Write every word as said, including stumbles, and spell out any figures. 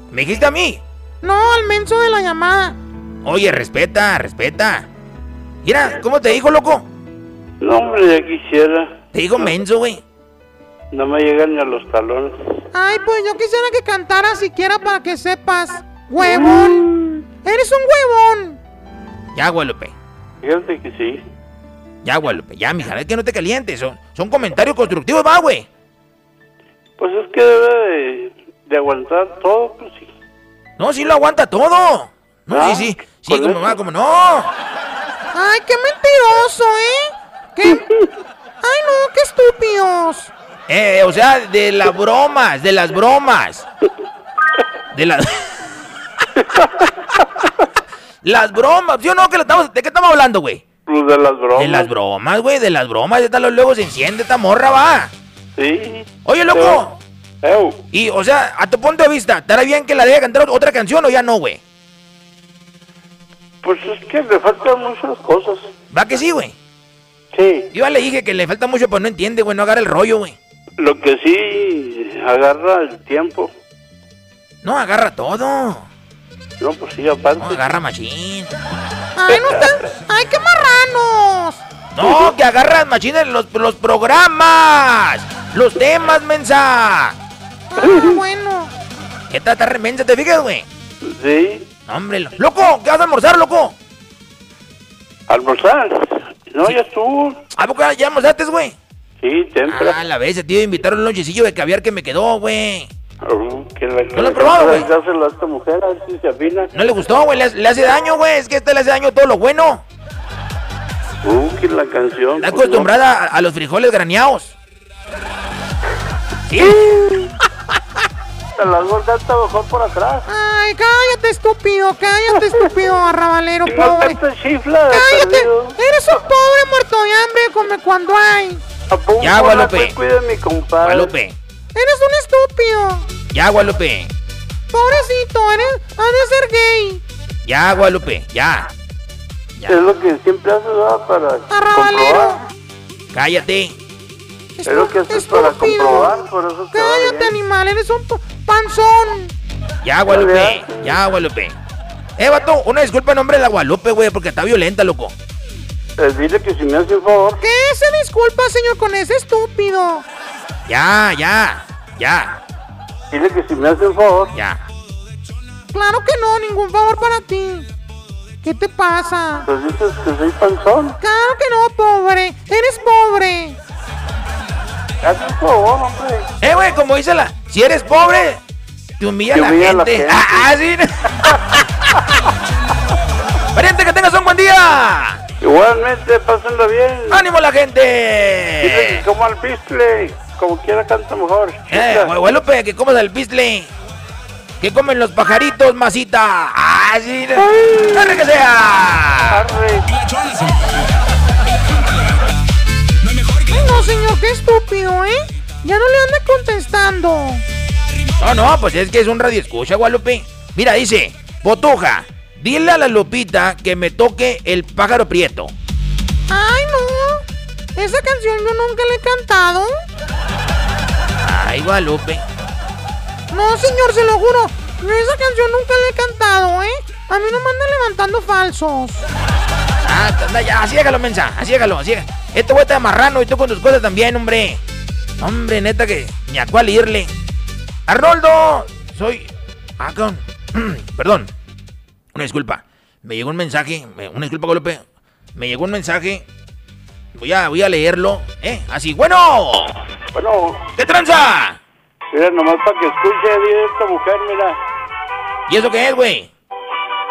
¿Me dijiste a mí? No, al menso de la llamada. Oye, respeta, respeta. Mira, ¿cómo te dijo, loco? No, hombre, ya quisiera. Te digo menso, güey. No me llegan ni a los talones. Ay, pues yo quisiera que cantara siquiera para que sepas. ¡Huevón! ¡Eres un huevón! Ya, Guadalupe. Fíjate que sí. Ya, Guadalupe, ya, mija, es que no te calientes. Son, son comentarios constructivos, va, güey. Pues es que debe de, de aguantar todo, pues sí. No, sí lo aguanta todo. No, Ah, sí, sí. Sí, con como eso. va, como no. ¡Ay, qué mentiroso, eh! ¿Qué? ¡Ay, no, qué estúpidos! Eh, o sea, de las bromas, de las bromas. De las... Las bromas. ¿Sí o no? ¿Que estamos, ¿De qué estamos hablando, güey? Pues de las bromas. De las bromas, güey, de las bromas. Esta luego se enciende esta morra, va. Sí. Oye, loco. Ew. Y, o sea, a tu punto de vista, ¿estará bien que la deje cantar otra canción o ya no, güey? Pues es que le faltan muchas cosas. ¿Va que sí, güey? Sí. Yo ya le dije que le falta mucho, pero no entiende, güey, no agarra el rollo, güey. Lo que sí agarra el tiempo. No, agarra todo. No, pues sí, aparte. No, agarra machín. ¡Ay, no está! ¡Ay, qué marranos! No, que agarras machines los, los programas. Los temas, mensa. Ah, bueno. ¿Qué tal, está re mensa, te fijas, güey? Sí. No, hombre, lo- loco, ¿qué vas a almorzar, loco? ¿Almorzar? No, ya estuvo. ¿A poco ya- ya almorzaste, güey? Sí, temprano. Ah, la vez, te iba a invitar un lonchecillo de caviar que me quedó, güey. Uh, que la, ¿No lo has probado, güey? Dárselo a esta mujer, a ver si se afina. No le gustó, güey, le, hace- le hace daño, güey. Es que este le hace daño todo lo bueno. Uh, que la canción. Está pues, acostumbrada a, a los frijoles graneados. ¿Sí? no. Te las gordas está mejor por atrás. ¡Ay, cállate, estúpido! ¡Cállate, estúpido, arrabalero, Si no pobre! te chifla, de ¡Cállate! perdido. ¡Eres un pobre muerto de hambre, come cuando hay! ¿A poco Ya, la Guadalupe. que cuide mi compadre? Guadalupe. ¡Eres un estúpido! Ya, Guadalupe. Pobrecito, eres... ha de ser gay. Ya, Guadalupe. Ya. Ya. Es lo que siempre haces, ¿verdad? Para Arrabalero. comprobar. Cállate. Es lo que haces para comprobar, por eso te va Cállate, bien. animal, eres un p- panzón. Ya, Guadalupe. Ya, Guadalupe. Eh, vato, una disculpa en nombre de la Guadalupe, güey, porque está violenta, loco. Eh, dile que si me hace un favor. ¿Qué se disculpa, señor, con ese estúpido? Ya, ya. Ya. Dile que si me hace un favor. Ya. Claro que no, ningún favor para ti. ¿Qué te pasa? Pues dices que soy panzón. Claro que no, pobre. Eres pobre. Haz un favor, hombre. Eh, güey, como dice la... Si eres pobre, te humilla, Te la, humilla la gente. gente. Ah, sí. Pariente, que tengas un buen día. Igualmente, pásenla bien. ¡Ánimo la Dile gente! que como al pistle. Como quiera canta mejor. Eh, Chifla. Guadalupe, que comas el pistle. Que comen los pajaritos, masita. ¡Ah, sí! ¡Arre que sea! Arre. Ay, no, señor, qué estúpido, ¿eh? Ya no le anda contestando. No, no, pues es que es un radio escucha, Guadalupe. Mira, dice, Botuja, dile a la Lupita que me toque el pájaro prieto. Ay, no. Esa canción yo nunca la he cantado. Ay, Guadalupe. No, señor, se lo juro. Esa canción nunca la he cantado, ¿eh? A mí no me andan levantando falsos. Ah, anda ya, así déjalo, mensa, así déjalo, así déjalo. Este güey está marrano y tú con tus cosas también, hombre. Hombre, neta que ni a cuál irle. Arnoldo, soy... Ah, con... Perdón, una disculpa. Me llegó un mensaje, me- una disculpa, Guadalupe. Me llegó un mensaje. Voy a, voy a leerlo, ¿eh? Así, bueno. Bueno, ¿Qué tranza? mira, nomás para que escuche, dile a esta mujer, mira. ¿Y eso qué es, güey?